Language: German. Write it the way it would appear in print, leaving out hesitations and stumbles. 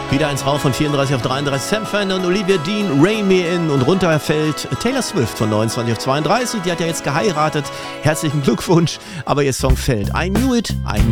Wieder eins rauf von 34 auf 33. Sam Fender und Olivia Dean, Rain Me In. Und runter fällt Taylor Swift von 29 auf 32. Die hat ja jetzt geheiratet. Herzlichen Glückwunsch. Aber ihr Song fällt. I Knew It, I